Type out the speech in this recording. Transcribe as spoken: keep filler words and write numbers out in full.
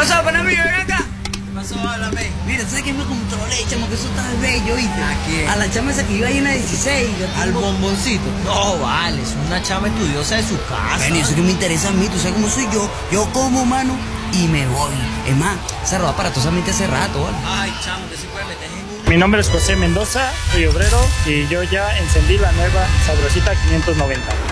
pasó, pana mío? Ven acá. ¿Qué pasó? Háblame. Mira, ¿sabes quién me controlé, chamo? Que eso está bello, ¿viste? ¿A quién? A la chama esa que iba ahí en la dieciséis. yo Al tengo- bomboncito. No, vale, es una chama estudiosa de su casa. Bueno, y eso que me interesa a mí, tú sabes cómo soy yo. Yo como, mano, y me voy. Es más, se robó aparatosamente hace rato, ¿vale? Ay, chamo, que se puede meter en un... Mi nombre es José Mendoza, soy obrero y yo ya encendí la nueva Sabrosita quinientos noventa.